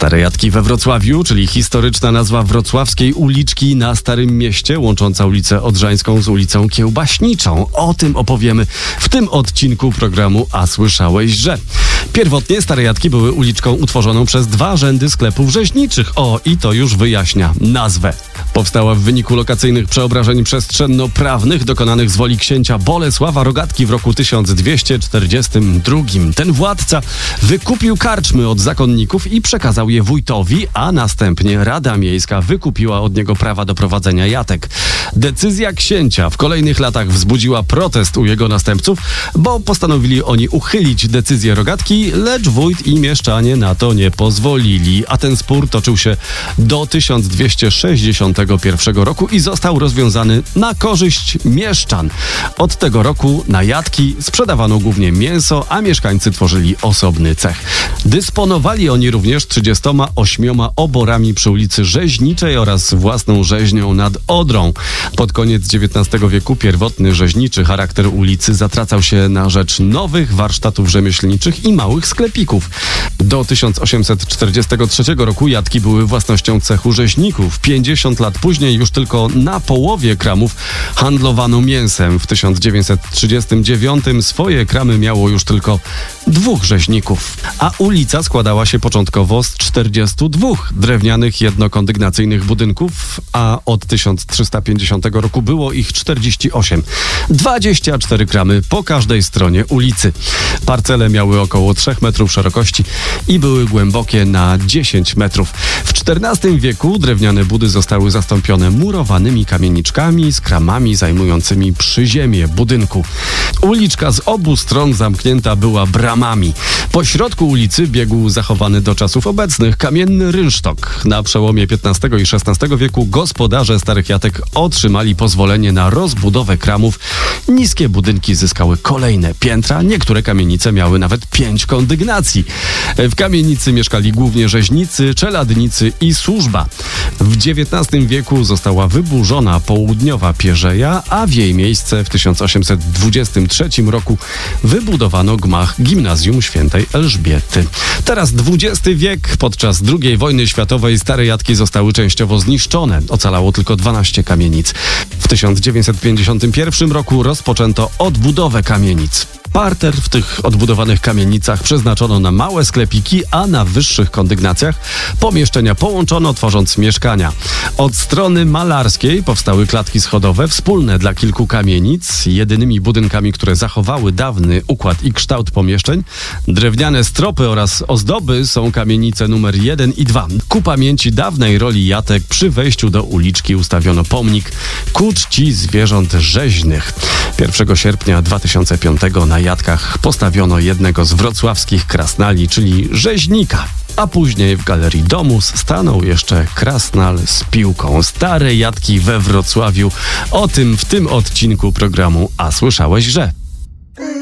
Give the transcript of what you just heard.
Stare Jatki we Wrocławiu, czyli historyczna nazwa wrocławskiej uliczki na Starym Mieście, łącząca ulicę Odrzańską z ulicą Kiełbaśniczą. O tym opowiemy w tym odcinku programu A słyszałeś, że? Pierwotnie Stare Jatki były uliczką utworzoną przez dwa rzędy sklepów rzeźniczych. I to już wyjaśnia nazwę. Powstała w wyniku lokacyjnych przeobrażeń przestrzenno-prawnych dokonanych z woli księcia Bolesława Rogatki w roku 1242. Ten władca wykupił karczmy od zakonników i przekazał je wójtowi, a następnie Rada Miejska wykupiła od niego prawa do prowadzenia jatek. Decyzja księcia w kolejnych latach wzbudziła protest u jego następców, bo postanowili oni uchylić decyzję Rogatki, lecz wójt i mieszczanie na to nie pozwolili, a ten spór toczył się do 1261 roku i został rozwiązany na korzyść mieszczan. Od tego roku na jatki sprzedawano głównie mięso, a mieszkańcy tworzyli osobny cech. Dysponowali oni również 38 oborami przy ulicy Rzeźniczej oraz własną rzeźnią nad Odrą. Pod koniec XIX wieku pierwotny rzeźniczy charakter ulicy zatracał się na rzecz nowych warsztatów rzemieślniczych i małych sklepików. Do 1843 roku jatki były własnością cechu rzeźników. 50 lat później już tylko na połowie kramów handlowano mięsem. W 1939 swoje kramy miało już tylko 2 rzeźników, a ulica składała się początkowo z 42 drewnianych jednokondygnacyjnych budynków, a od 1350 roku było ich 48. 24 kramy po każdej stronie ulicy. Parcele miały około 3 metrów szerokości i były głębokie na 10 metrów. W XIV wieku drewniane budy zostały zastąpione murowanymi kamieniczkami z kramami zajmującymi przyziemie budynku. Uliczka z obu stron zamknięta była bramami. Po środku ulicy biegł zachowany do czasów obecnych kamienny rynsztok. Na przełomie XV i XVI wieku gospodarze Starych Jatek otrzymali pozwolenie na rozbudowę kramów. Niskie budynki zyskały kolejne piętra, niektóre kamienice miały nawet 5 kondygnacji. W kamienicy mieszkali głównie rzeźnicy, czeladnicy i służba. W XIX wieku została wyburzona południowa pierzeja, a w jej miejsce w 1823 roku wybudowano gmach Gimnazjum Świętej Elżbiety. Teraz XX wiek. Podczas II wojny światowej Stare Jatki zostały częściowo zniszczone. Ocalało tylko 12 kamienic. W 1951 roku rozpoczęto odbudowę kamienic. Parter w tych odbudowanych kamienicach przeznaczono na małe sklepiki, a na wyższych kondygnacjach pomieszczenia połączono, tworząc mieszkania. Od strony malarskiej powstały klatki schodowe wspólne dla kilku kamienic. Jedynymi budynkami, które zachowały dawny układ i kształt pomieszczeń, drewniane stropy oraz ozdoby są kamienice numer 1 i 2. Ku pamięci dawnej roli jatek przy wejściu do uliczki ustawiono pomnik ku czci zwierząt rzeźnych. 1 sierpnia 2005 na Jatkach postawiono jednego z wrocławskich krasnali, czyli rzeźnika. A później w Galerii Domus stanął jeszcze krasnal z piłką. Stare Jatki we Wrocławiu. O tym w tym odcinku programu A słyszałeś, że?